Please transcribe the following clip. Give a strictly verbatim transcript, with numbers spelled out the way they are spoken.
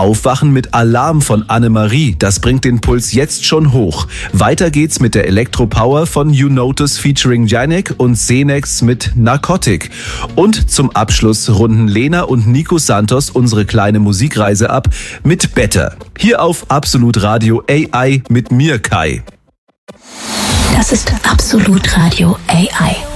Aufwachen mit Alarm von Annemarie. Das bringt den Puls jetzt schon hoch. Weiter geht's mit der Electro-Power von You Notice featuring Janik und Xenex mit Narcotic. Und zum Abschluss runden Lena und Nico Santos unsere kleine Musikreise ab mit Better. Hier auf Absolut Radio A I mit mir, Kai. Das ist Absolut Radio A I.